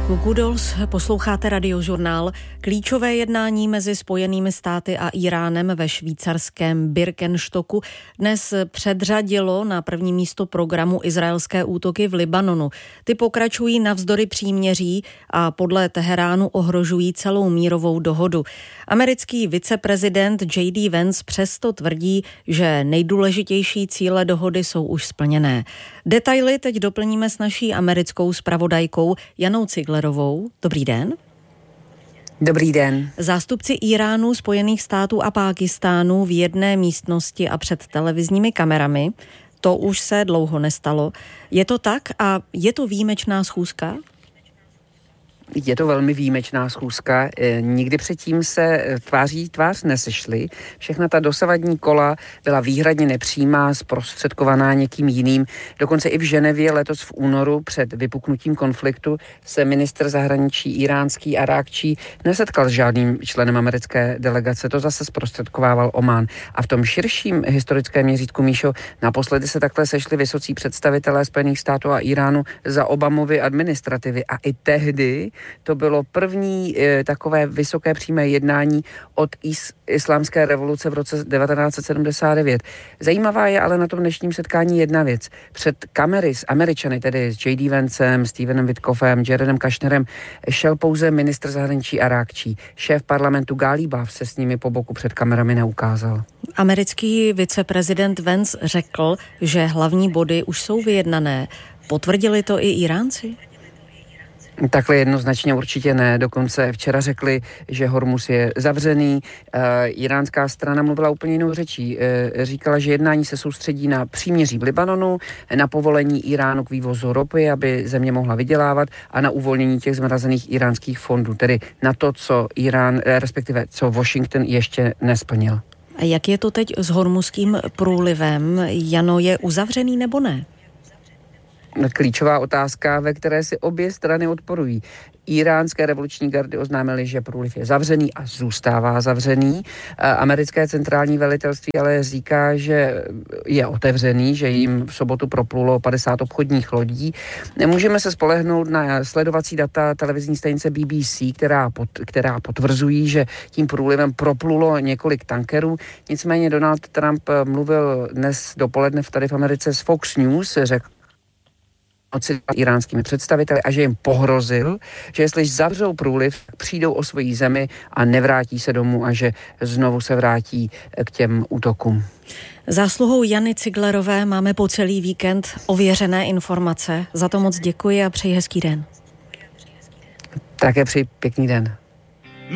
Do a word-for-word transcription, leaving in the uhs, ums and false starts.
Kukudols, posloucháte Radiožurnál. Klíčové jednání mezi Spojenými státy a Iránem ve švýcarském Birkenstocku dnes předřadilo na první místo programu izraelské útoky v Libanonu. Ty pokračují navzdory příměří a podle Teheránu ohrožují celou mírovou dohodu. Americký viceprezident J D Vance přesto tvrdí, že nejdůležitější cíle dohody jsou už splněné. Detaily teď doplníme s naší americkou zpravodajkou Janou Ciglerovou. Dobrý den. Dobrý den. Zástupci Íránu, Spojených států a Pákistánu v jedné místnosti a před televizními kamerami. To už se dlouho nestalo. Je to tak a je to výjimečná schůzka? Je to velmi výjimečná schůzka. Nikdy předtím se tváří tvář nesešli. Všechna ta dosavadní kola byla výhradně nepřímá, zprostředkovaná někým jiným. Dokonce i v Ženevě letos v únoru před vypuknutím konfliktu se ministr zahraničí iránský Arákčí nesetkal s žádným členem americké delegace. To zase zprostředkovával Omán. A v tom širším historickém měřítku, Míšo, naposledy se takhle sešli vysocí představitelé Spojených států a Iránu za Obamovy administrativy. A i tehdy to bylo první e, takové vysoké přímé jednání od is, islámské revoluce v roce devatenáct set sedmdesát devět. Zajímavá je ale na tom dnešním setkání jedna věc. Před kamery s Američany, tedy s J D Vancem, Stevenem Witkoffem, Jaredem Kushnerem, šel pouze ministr zahraničí Arákčí. Šéf parlamentu Gálibav se s nimi po boku před kamerami neukázal. Americký viceprezident Vance řekl, že hlavní body už jsou vyjednané. Potvrdili to i Iránci? Takhle jednoznačně určitě ne. Dokonce včera řekli, že Hormuz je zavřený. E, iránská strana mluvila úplně jinou řečí. E, říkala, že jednání se soustředí na příměří v Libanonu, na povolení Iránu k vývozu ropy, aby země mohla vydělávat, a na uvolnění těch zmrazených iránských fondů, tedy na to, co Irán, respektive co Washington ještě nesplnil. A jak je to teď s Hormuzským průlivem? Jano, je uzavřený nebo ne? Klíčová otázka, ve které si obě strany odporují. Iránské revoluční gardy oznámily, že průliv je zavřený a zůstává zavřený. Americké centrální velitelství ale říká, že je otevřený, že jim v sobotu proplulo padesát obchodních lodí. Nemůžeme se spolehnout na sledovací data televizní stanice B B C, která, pot, která potvrzují, že tím průlivem proplulo několik tankerů. Nicméně Donald Trump mluvil dnes dopoledne tady v Americe s Fox News, řekl iránskými představiteli a že jim pohrozil, že jestli zavřou průliv, přijdou o svoji zemi a nevrátí se domů a že znovu se vrátí k těm útokům. Zásluhou Jany Ciglerové máme po celý víkend ověřené informace. Za to moc děkuji a přeji hezký den. Také přeji pěkný den.